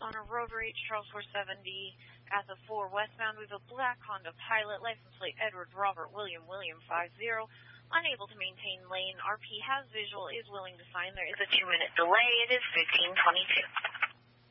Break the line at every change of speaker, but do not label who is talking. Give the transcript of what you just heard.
On a rotary Charles 470 at the 4 westbound, we have a black Honda Pilot, license plate Edward Robert William 50, unable to maintain lane. RP has visual, is willing to sign. There is a 2-minute delay. It is 15:22.